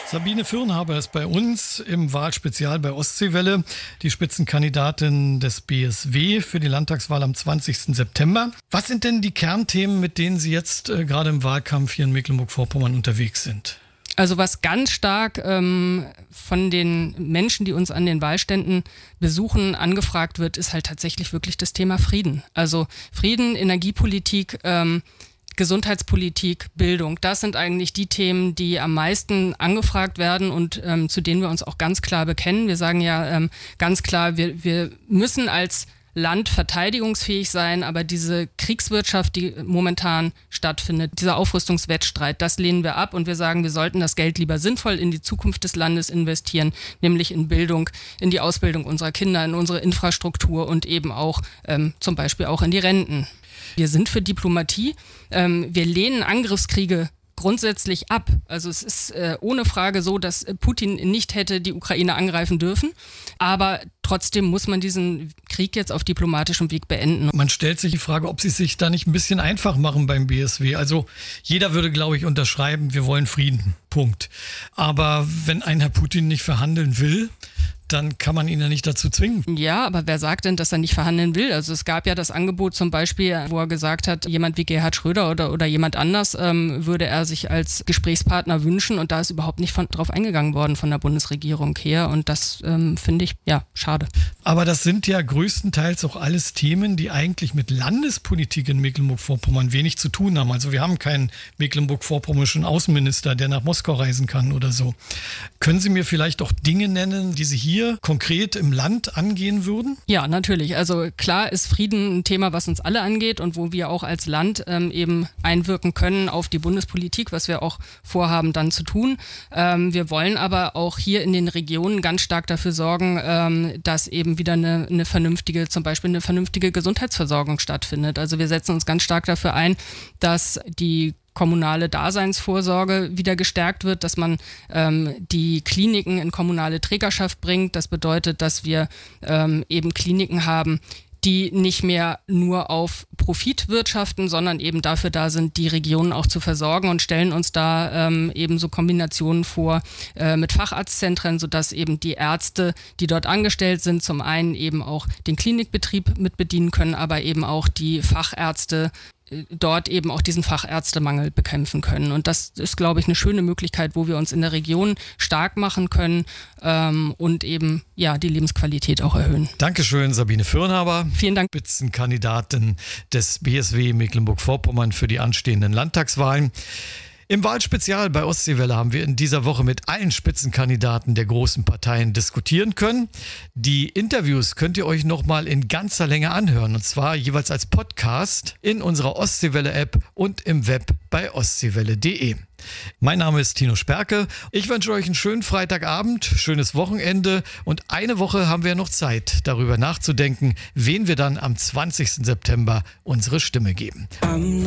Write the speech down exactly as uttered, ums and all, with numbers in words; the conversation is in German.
Sabine Fürnhaber ist bei uns im Wahlspezial bei Ostseewelle, die Spitzenkandidatin des B S W für die Landtagswahl am zwanzigsten September. Was sind denn die Kernthemen, mit denen Sie jetzt äh, gerade im Wahlkampf hier in Mecklenburg-Vorpommern unterwegs sind? Also was ganz stark ähm, von den Menschen, die uns an den Wahlständen besuchen, angefragt wird, ist halt tatsächlich wirklich das Thema Frieden. Also Frieden, Energiepolitik, ähm, Gesundheitspolitik, Bildung. Das sind eigentlich die Themen, die am meisten angefragt werden und ähm, zu denen wir uns auch ganz klar bekennen. Wir sagen ja ähm, ganz klar, wir, wir müssen als Land verteidigungsfähig sein, aber diese Kriegswirtschaft, die momentan stattfindet, dieser Aufrüstungswettstreit, das lehnen wir ab und wir sagen, wir sollten das Geld lieber sinnvoll in die Zukunft des Landes investieren, nämlich in Bildung, in die Ausbildung unserer Kinder, in unsere Infrastruktur und eben auch ähm, zum Beispiel auch in die Renten. Wir sind für Diplomatie, ähm, wir lehnen Angriffskriege grundsätzlich ab. Also es ist äh, ohne Frage so, dass Putin nicht hätte die Ukraine angreifen dürfen, aber trotzdem muss man diesen Krieg jetzt auf diplomatischem Weg beenden. Man stellt sich die Frage, ob sie sich da nicht ein bisschen einfach machen beim B S W. Also jeder würde, glaube ich, unterschreiben, wir wollen Frieden. Punkt. Aber wenn ein Herr Putin nicht verhandeln will, dann kann man ihn ja nicht dazu zwingen. Ja, aber wer sagt denn, dass er nicht verhandeln will? Also es gab ja das Angebot zum Beispiel, wo er gesagt hat, jemand wie Gerhard Schröder oder, oder jemand anders ähm, würde er sich als Gesprächspartner wünschen und da ist überhaupt nicht von, drauf eingegangen worden von der Bundesregierung her und das ähm, finde ich, ja, schade. Aber das sind ja größtenteils auch alles Themen, die eigentlich mit Landespolitik in Mecklenburg-Vorpommern wenig zu tun haben. Also wir haben keinen mecklenburg-vorpommernischen Außenminister, der nach Moskau reisen kann oder so. Können Sie mir vielleicht auch Dinge nennen, die Sie hier konkret im Land angehen würden? Ja, natürlich. Also klar ist Frieden ein Thema, was uns alle angeht und wo wir auch als Land ähm, eben einwirken können auf die Bundespolitik, was wir auch vorhaben dann zu tun. Ähm, wir wollen aber auch hier in den Regionen ganz stark dafür sorgen, ähm, dass eben wieder eine, eine vernünftige, zum Beispiel eine vernünftige Gesundheitsversorgung stattfindet. Also wir setzen uns ganz stark dafür ein, dass die kommunale Daseinsvorsorge wieder gestärkt wird, dass man ähm, die Kliniken in kommunale Trägerschaft bringt. Das bedeutet, dass wir ähm, eben Kliniken haben, die nicht mehr nur auf Profit wirtschaften, sondern eben dafür da sind, die Regionen auch zu versorgen und stellen uns da ähm, eben so Kombinationen vor äh, mit Facharztzentren, sodass eben die Ärzte, die dort angestellt sind, zum einen eben auch den Klinikbetrieb mit bedienen können, aber eben auch die Fachärzte dort eben auch diesen Fachärztemangel bekämpfen können. Und das ist, glaube ich, eine schöne Möglichkeit, wo wir uns in der Region stark machen können ähm, und eben ja die Lebensqualität auch erhöhen. Dankeschön, Sabine Fürnhaber. Vielen Dank. Spitzenkandidatin des B S W Mecklenburg-Vorpommern für die anstehenden Landtagswahlen. Im Wahlspezial bei Ostseewelle haben wir in dieser Woche mit allen Spitzenkandidaten der großen Parteien diskutieren können. Die Interviews könnt ihr euch nochmal in ganzer Länge anhören und zwar jeweils als Podcast in unserer Ostseewelle-App und im Web bei ostseewelle punkt de. Mein Name ist Tino Sperke. Ich wünsche euch einen schönen Freitagabend, schönes Wochenende und eine Woche haben wir noch Zeit, darüber nachzudenken, wen wir dann am zwanzigsten September unsere Stimme geben.